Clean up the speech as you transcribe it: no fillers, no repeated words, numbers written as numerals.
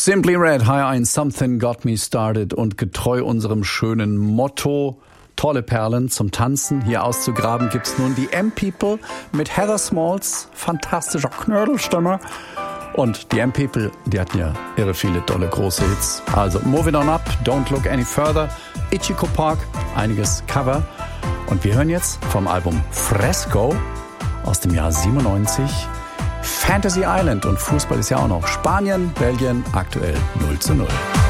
Simply Red, High 1, Something Got Me Started und getreu unserem schönen Motto, tolle Perlen zum Tanzen hier auszugraben, gibt's nun die M-People mit Heather Smalls, fantastischer Knödelstimme. Und die M-People, die hatten ja irre viele tolle große Hits. Also Moving On Up, Don't Look Any Further, Ichiko Park, einiges Cover. Und wir hören jetzt vom Album Fresco aus dem Jahr 97 Fantasy Island. Und Fußball ist ja auch noch Spanien, Belgien, aktuell 0:0.